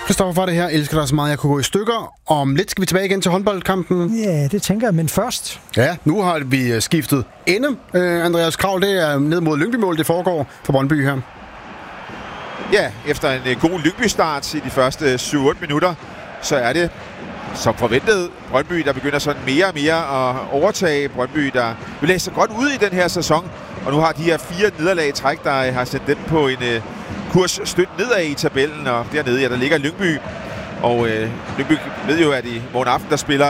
Kristoffer, for det her elsker dig så meget, jeg kunne gå i stykker. Om lidt skal vi tilbage igen til håndboldkampen. Ja, det tænker jeg, men først. Ja, nu har vi skiftet ende. Andreas Krav, det er ned mod Lyngby-mål, det foregår for Brøndby her. Ja, efter en god Lyngby-start i de første 7-8 minutter, så er det som forventet Brøndby, der begynder sådan mere og mere at overtage. Brøndby, der vil læse sig godt ud i den her sæson, og nu har de her 4 nederlag i træk, der har sendt dem på en kurs stødt nedad i tabellen, og dernede, ja, der ligger Lyngby. Og Lyngby ved jo, at i morgen aften, der spiller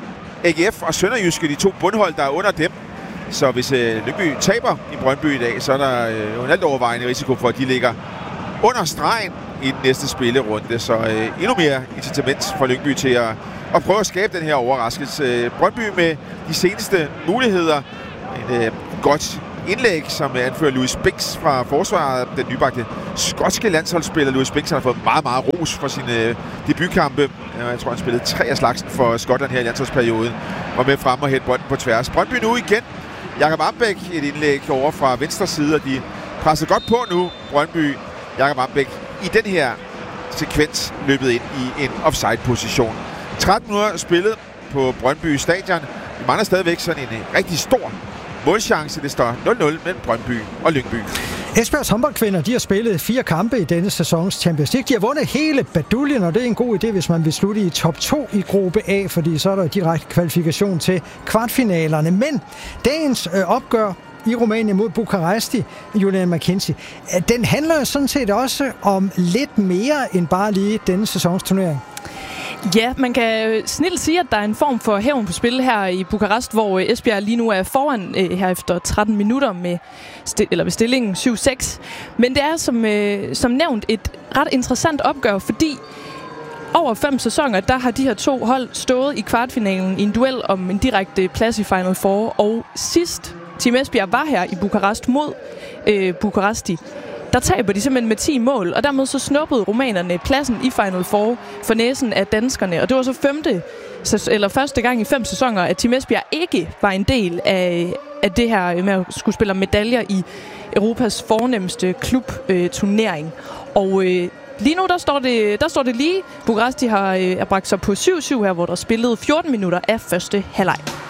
AGF og Sønderjyske, de 2 bundhold, der er under dem. Så hvis Lyngby taber i Brøndby i dag, så er der jo en alt overvejende risiko for, at de ligger under stregen i den næste spillerunde. Så endnu mere incitament for Lyngby til at prøve at skabe den her overraskelse. Brøndby med de seneste muligheder. En godt indlæg, som anfører Louis Bix fra forsvaret. Den nybagte skotske landsholdsspiller Louis Bix har fået meget, meget ros for sine debutkampe. Jeg tror, han spillede 3 af slagsen for Skotland her i landsholdsperioden. Var med frem og hætte bolden på tværs. Brøndby nu igen. Jakob Ambæk, et indlæg over fra venstre side, og de presser godt på nu. Brøndby, Jakob Ambæk i den her sekvens løbet ind i en offside-position. 13 minutter spillet på Brøndby Stadion. Vi mangler stadigvæk sådan en rigtig stor målchance. Det står 0-0 mellem Brøndby og Lyngby. Esbjergs håndboldkvinder, de har spillet 4 kampe i denne sæsons Champions League. De har vundet hele baduljen, og det er en god idé, hvis man vil slutte i top 2 i gruppe A, fordi så er der direkte kvalifikation til kvartfinalerne. Men dagens opgør i Rumænien mod Bukaresti, Julian McKenzie, den handler sådan set også om lidt mere end bare lige denne sæsons turnering. Ja, man kan snilt sige, at der er en form for hævn på spil her i Bukarest, hvor Esbjerg lige nu er foran her efter 13 minutter med stillingen 7-6. Men det er som nævnt et ret interessant opgør, fordi over 5 sæsoner, der har de her 2 hold stået i kvartfinalen i en duel om en direkte plads i Final Four. Og sidst Team Esbjerg var her i Bukarest mod Bukaresti, der taber de simpelthen med 10 mål, og dermed så snuppede rumænerne pladsen i Final Four for næsen af danskerne. Og det var så første gang i 5 sæsoner, at Team Esbjerg ikke var en del af det her med at skulle spille medaljer i Europas fornemste klubturnering. Og lige nu, der står det lige. Bukaresti har bragt sig på 7-7 her, hvor der spillede 14 minutter af første halvleg.